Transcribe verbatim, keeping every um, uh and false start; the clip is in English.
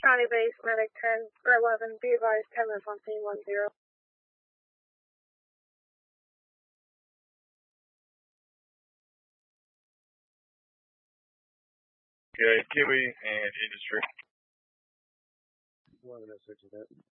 County base, medic ten for eleven, be advised, ten minutes on scene, one zero. Okay, Kiwi and industry. One of those, that.